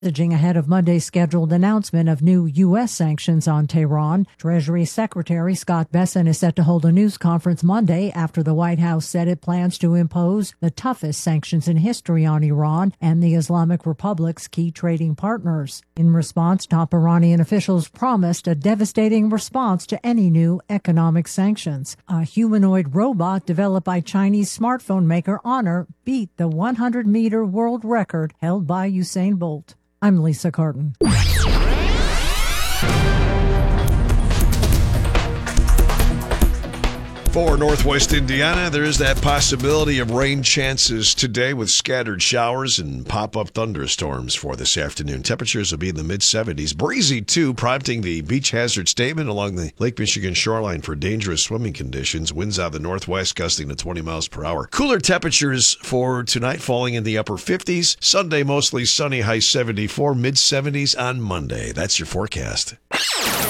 Messaging ahead of Monday's scheduled announcement of new U.S. sanctions on Tehran. Treasury Secretary Scott Bessent is set to hold a news conference Monday after the White House said it plans to impose the toughest sanctions in history on Iran and the Islamic Republic's key trading partners. In response, top Iranian officials promised a devastating response to any new economic sanctions. A humanoid robot developed by Chinese smartphone maker Honor beat the 100-meter world record held by Usain Bolt. I'm Lisa Carton. For Northwest Indiana, there is that possibility of rain chances today with scattered showers and pop-up thunderstorms for this afternoon. Temperatures will be in the mid-70s. Breezy, too, prompting the beach hazard statement along the Lake Michigan shoreline for dangerous swimming conditions. Winds out of the northwest gusting to 20 miles per hour. Cooler temperatures for tonight falling in the upper 50s. Sunday, mostly sunny, high 74, mid-70s on Monday. That's your forecast.